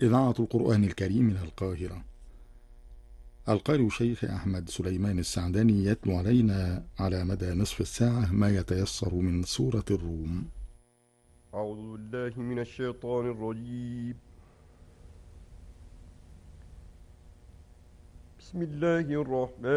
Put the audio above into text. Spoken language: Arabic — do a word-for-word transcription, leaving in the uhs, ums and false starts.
إذاعة القرآن الكريم من القاهرة. القارئ شيخ أحمد سليمان السعدني يتلو علينا على مدى نصف الساعة ما يتيسر من سورة الروم. أعوذ بالله من الشيطان الرجيم. بسم الله الرحمن